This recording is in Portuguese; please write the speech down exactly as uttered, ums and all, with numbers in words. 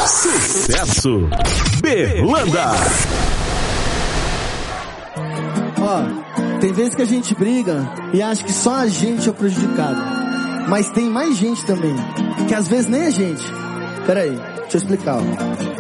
Sucesso Berlanda. Ó, tem vezes que a gente briga e acha que só a gente é o prejudicado. Mas tem mais gente também, que às vezes nem a gente. Pera aí, deixa eu explicar, ó.